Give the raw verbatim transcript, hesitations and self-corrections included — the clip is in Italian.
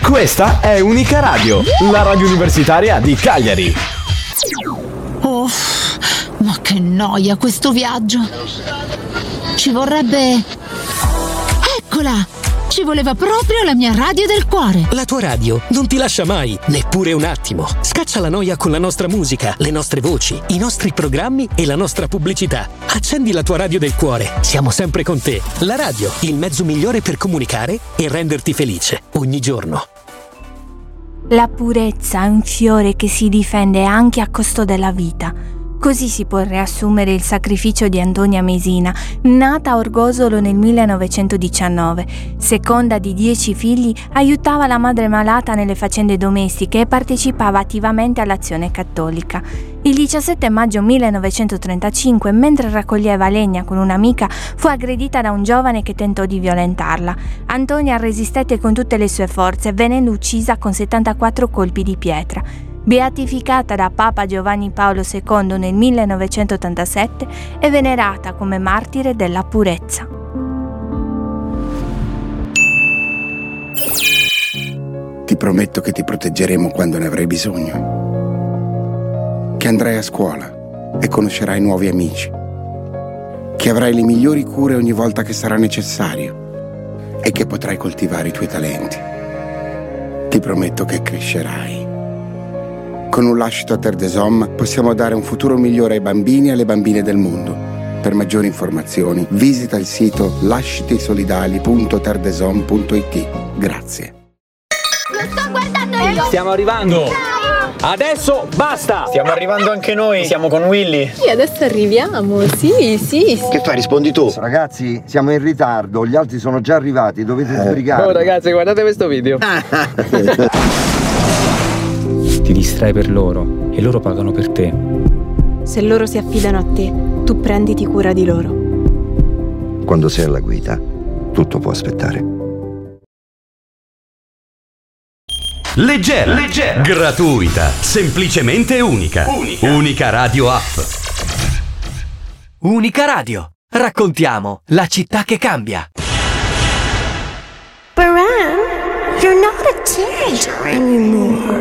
Questa è Unica Radio, la radio universitaria di Cagliari. Oh, ma che noia questo viaggio. Ci vorrebbe... Eccola! Ci voleva proprio la mia radio del cuore. La tua radio non ti lascia mai, neppure un attimo. Scaccia la noia con la nostra musica, le nostre voci, i nostri programmi e la nostra pubblicità. Accendi la tua radio del cuore. Siamo sempre con te. La radio, il mezzo migliore per comunicare e renderti felice ogni giorno. La purezza è un fiore che si difende anche a costo della vita. Così si può riassumere il sacrificio di Antonia Mesina, nata a Orgosolo nel millenovecentodiciannove. Seconda di dieci figli, aiutava la madre malata nelle faccende domestiche e partecipava attivamente all'azione cattolica. Il diciassette maggio millenovecentotrentacinque, mentre raccoglieva legna con un'amica, fu aggredita da un giovane che tentò di violentarla. Antonia resistette con tutte le sue forze, venendo uccisa con settantaquattro colpi di pietra. Beatificata da Papa Giovanni Paolo secondo nel millenovecentottantasette, è venerata come martire della purezza. Ti prometto che ti proteggeremo quando ne avrai bisogno. Che andrai a scuola e conoscerai nuovi amici. Che avrai le migliori cure ogni volta che sarà necessario e che potrai coltivare i tuoi talenti. Ti prometto che crescerai. Con un lascito a Terre des Hommes possiamo dare un futuro migliore ai bambini e alle bambine del mondo. Per maggiori informazioni visita il sito lascitisolidali punto terdesom punto it. Grazie. Lo sto guardando io! Stiamo arrivando! Adesso basta! Stiamo arrivando anche noi, siamo con Willy. Sì, adesso arriviamo, sì, sì, sì. Che fai, rispondi tu? Ragazzi, siamo in ritardo, gli altri sono già arrivati, dovete eh. sbrigarvi. Oh ragazzi, guardate questo video. Ti distrai per loro e loro pagano per te. Se loro si affidano a te, tu prenditi cura di loro. Quando sei alla guida, tutto può aspettare. Leggera, leggera, gratuita, semplicemente unica. Unica. Unica Radio App. Unica Radio. Raccontiamo la città che cambia. Baran, you're not a teenager anymore.